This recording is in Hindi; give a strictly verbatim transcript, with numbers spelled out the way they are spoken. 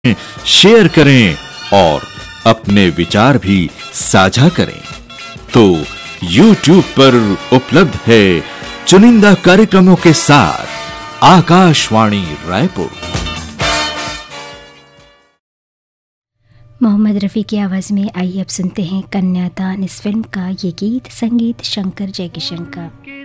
शेयर करें और अपने विचार भी साझा करें। तो यूट्यूब पर उपलब्ध है चुनिंदा कार्यक्रमों के साथ आकाशवाणी रायपुर। मोहम्मद रफ़ी की आवाज़ में आइए अब सुनते हैं कन्यादान इस फिल्म का ये गीत, संगीत शंकर जयकिशन का।